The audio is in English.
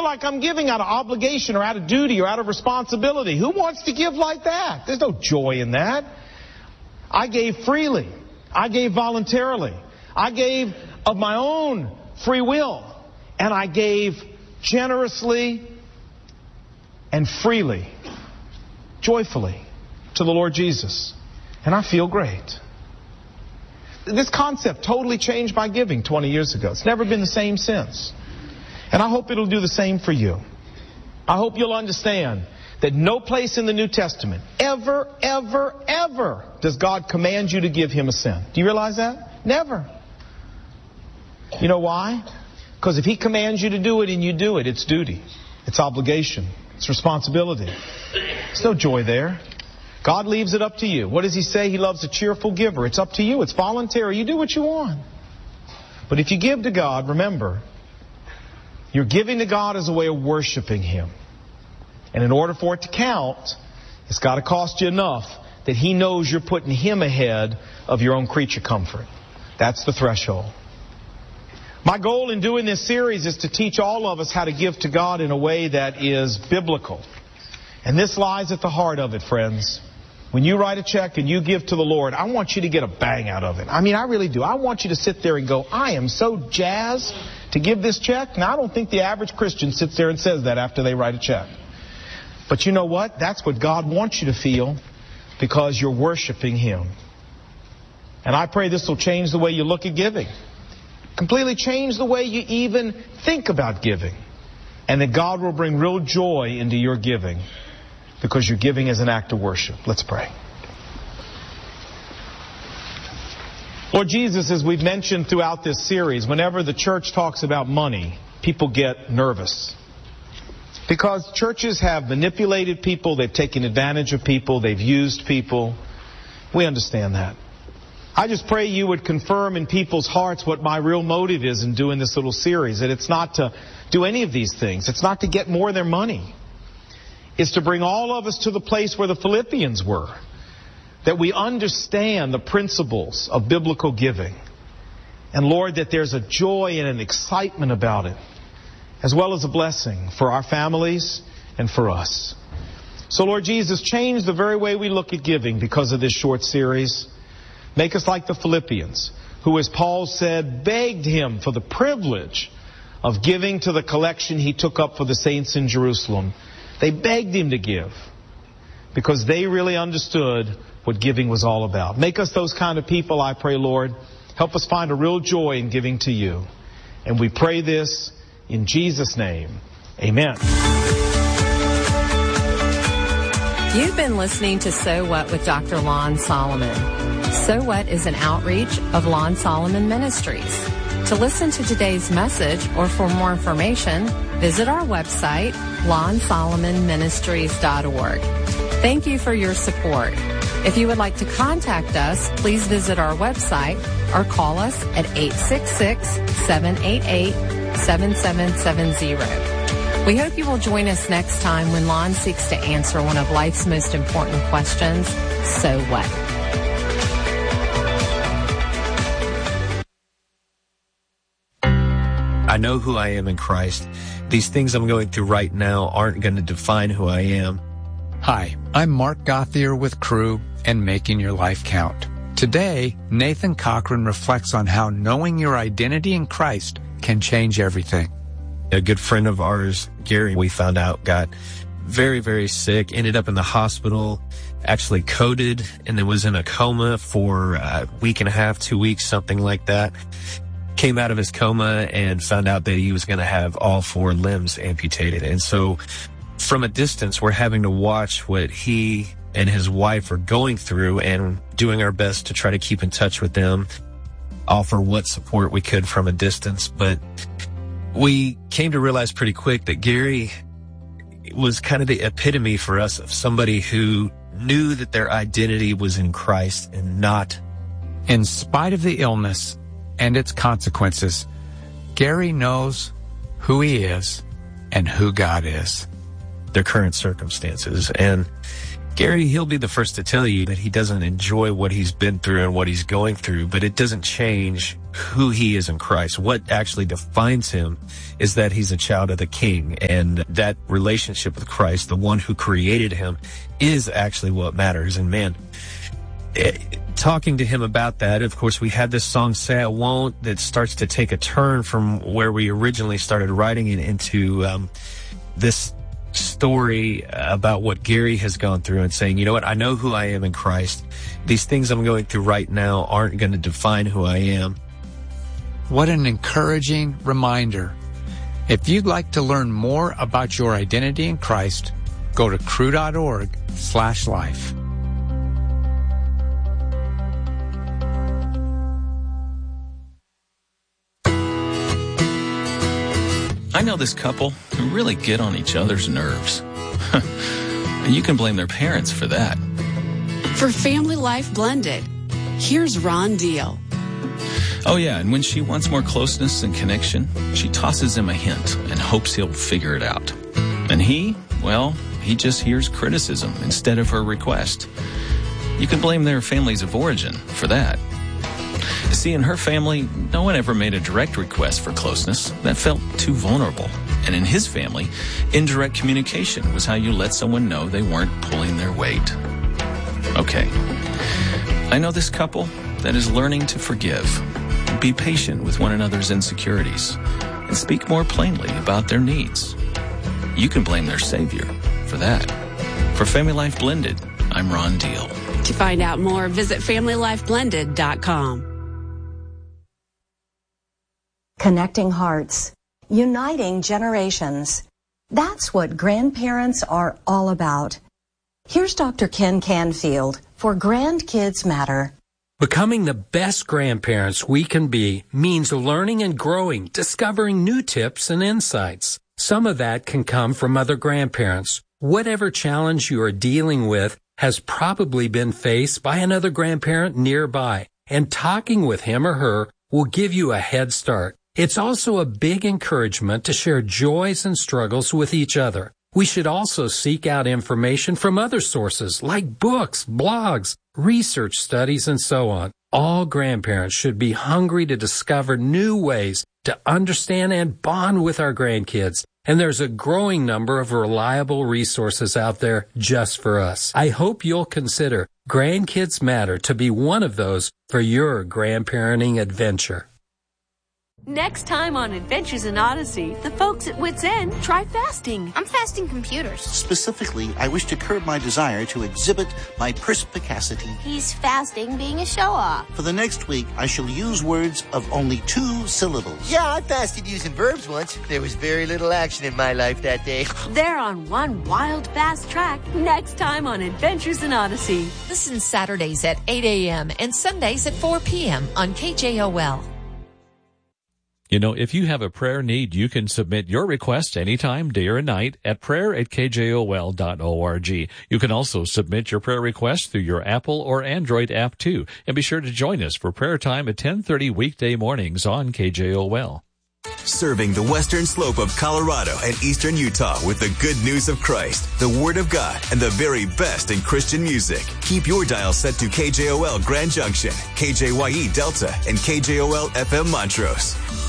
like I'm giving out of obligation or out of duty or out of responsibility. Who wants to give like that? There's no joy in that. I gave freely. I gave voluntarily. I gave of my own free will. And I gave generously and freely, joyfully to the Lord Jesus. And I feel great. This concept totally changed my giving 20 years ago. It's never been the same since. And I hope it'll do the same for you. I hope you'll understand that no place in the New Testament ever does God command you to give Him a cent. Do you realize that? Never. You know why? Because if He commands you to do it and you do it, it's duty. It's obligation. It's responsibility. There's no joy there. God leaves it up to you. What does He say? He loves a cheerful giver. It's up to you. It's voluntary. You do what you want. But if you give to God, remember, you're giving to God as a way of worshiping Him. And in order for it to count, it's got to cost you enough that He knows you're putting Him ahead of your own creature comfort. That's the threshold. My goal in doing this series is to teach all of us how to give to God in a way that is biblical. And this lies at the heart of it, friends. When you write a check and you give to the Lord, I want you to get a bang out of it. I mean, I really do. I want you to sit there and go, I am so jazzed to give this check. Now, I don't think the average Christian sits there and says that after they write a check. But you know what? That's what God wants you to feel because you're worshiping Him. And I pray this will change the way you look at giving. Completely change the way you even think about giving. And that God will bring real joy into your giving because you're giving as an act of worship. Let's pray. Lord Jesus, as we've mentioned throughout this series, whenever the church talks about money, people get nervous. Because churches have manipulated people, they've taken advantage of people, they've used people. We understand that. I just pray you would confirm in people's hearts what my real motive is in doing this little series. That it's not to do any of these things. It's not to get more of their money. It's to bring all of us to the place where the Philippians were. That we understand the principles of biblical giving. And Lord, that there's a joy and an excitement about it, as well as a blessing for our families and for us. So Lord Jesus, change the very way we look at giving because of this short series. Make us like the Philippians, who, as Paul said, begged Him for the privilege of giving to the collection he took up for the saints in Jerusalem. They begged Him to give because they really understood what giving was all about. Make us those kind of people, I pray, Lord. Help us find a real joy in giving to you. And we pray this in Jesus' name. Amen. You've been listening to So What with Dr. Lon Solomon. So What is an outreach of Lon Solomon Ministries. To listen to today's message or for more information, visit our website, lonsolomonministries.org. Thank you for your support. If you would like to contact us, please visit our website or call us at 866-788-7770. We hope you will join us next time when Lon seeks to answer one of life's most important questions, so what? I know who I am in Christ. These things I'm going through right now aren't going to define who I am. Hi, I'm Mark Gauthier with Crew and Making Your Life Count. Today, Nathan Cochran reflects on how knowing your identity in Christ can change everything. A good friend of ours, Gary, we found out got very, very sick, ended up in the hospital, actually coded, and then was in a coma for a week and a half, 2 weeks, something like that. Came out of his coma and found out that he was going to have all 4 limbs amputated. And so from a distance, we're having to watch what he and his wife are going through and doing our best to try to keep in touch with them, offer what support we could from a distance. But we came to realize pretty quick that Gary was kind of the epitome for us of somebody who knew that their identity was in Christ and not. In spite of the illness and its consequences, Gary knows who he is and who God is. Their current circumstances. And Gary, he'll be the first to tell you that he doesn't enjoy what he's been through and what he's going through, but it doesn't change who he is in Christ. What actually defines him is that he's a child of the King, and that relationship with Christ, the one who created him, is actually what matters. And man, talking to him about that, of course, we had this song, Say I Won't, that starts to take a turn from where we originally started writing it into this story about what Gary has gone through and saying, you know what, I know who I am in Christ. These things I'm going through right now aren't going to define who I am. What an encouraging reminder. If you'd like to learn more about your identity in Christ, go to cru.org/life. I know this couple who really get on each other's nerves. You can blame their parents for that. For Family Life Blended, here's Ron Deal. Oh yeah, and when she wants more closeness and connection, she tosses him a hint and hopes he'll figure it out. And he just hears criticism instead of her request. You can blame their families of origin for that. See, in her family, no one ever made a direct request for closeness. That felt too vulnerable. And in his family, indirect communication was how you let someone know they weren't pulling their weight. Okay, I know this couple that is learning to forgive, be patient with one another's insecurities, and speak more plainly about their needs. You can blame their Savior for that. For Family Life Blended, I'm Ron Deal. To find out more, visit FamilyLifeBlended.com. Connecting hearts, uniting generations. That's what grandparents are all about. Here's Dr. Ken Canfield for Grandkids Matter. Becoming the best grandparents we can be means learning and growing, discovering new tips and insights. Some of that can come from other grandparents. Whatever challenge you are dealing with has probably been faced by another grandparent nearby, and talking with him or her will give you a head start. It's also a big encouragement to share joys and struggles with each other. We should also seek out information from other sources like books, blogs, research studies, and so on. All grandparents should be hungry to discover new ways to understand and bond with our grandkids. And there's a growing number of reliable resources out there just for us. I hope you'll consider Grandkids Matter to be one of those for your grandparenting adventure. Next time on Adventures in Odyssey, the folks at Wits End try fasting. I'm fasting computers. Specifically, I wish to curb my desire to exhibit my perspicacity. He's fasting being a show-off. For the next week, I shall use words of only 2 syllables. Yeah, I fasted using verbs once. There was very little action in my life that day. They're on one wild, fast track next time on Adventures in Odyssey. Listen Saturdays at 8 a.m. and Sundays at 4 p.m. on KJOL. You know, if you have a prayer need, you can submit your request anytime, day or night, at prayer@kjol.org. You can also submit your prayer request through your Apple or Android app, too. And be sure to join us for prayer time at 10:30 weekday mornings on KJOL. Serving the western slope of Colorado and eastern Utah with the good news of Christ, the Word of God, and the very best in Christian music. Keep your dial set to KJOL Grand Junction, KJYE Delta, and KJOL FM Montrose.